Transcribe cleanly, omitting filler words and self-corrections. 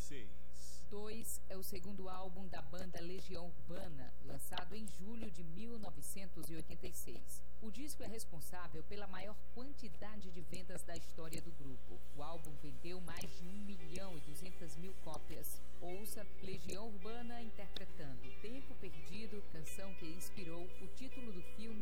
86. 2 é o segundo álbum da banda Legião Urbana, lançado em julho de 1986. O disco é responsável pela maior quantidade de vendas da história do grupo. O álbum vendeu mais de 1.200.000 cópias. Ouça Legião Urbana interpretando Tempo Perdido, canção que inspirou o título do filme